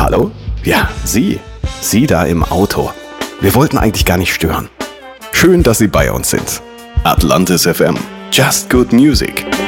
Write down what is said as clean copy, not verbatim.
Hallo? Ja, Sie. Sie da im Auto. Wir wollten eigentlich gar nicht stören. Schön, dass Sie bei uns sind. Atlantis FM. Just good music.